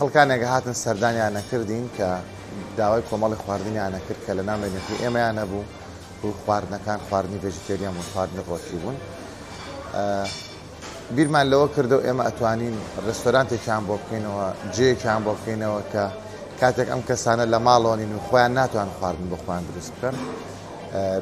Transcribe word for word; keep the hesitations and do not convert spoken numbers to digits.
خەڵکانێک هاتن سەردانیان نەکردین کە داوای کۆمەڵی خواردنیان نەکرد کە لە نامێنێتی ئێمەیان نەبوو بۆ خواردنەکان خواردنی ڤێژیتێریان و خواردنی ڕۆژی بوون. بیرمان لەوە کردو ئێمە ئەتوانین ڕێستۆرانتێکیان بۆ بکەینەوە، جێیەکیان بۆ بکەینەوە کە کاتێک ئەم کەسانە لە ماڵەوەنین و خۆیان ناتوان خواردن بۆ خۆیان دروست بکەن